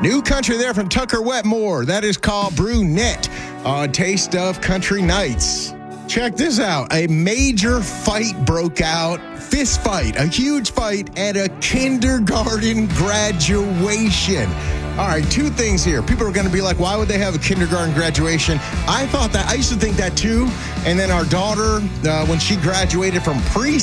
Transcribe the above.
New country there from Tucker Wetmore. That is called Brunette on Taste of Country Nights. Check this out. A major fight broke out. Fist fight. A huge fight at a kindergarten graduation. All right, two things here. People are going to be like, why would they have a kindergarten graduation? I used to think that too. And then our daughter, when she graduated from preschool,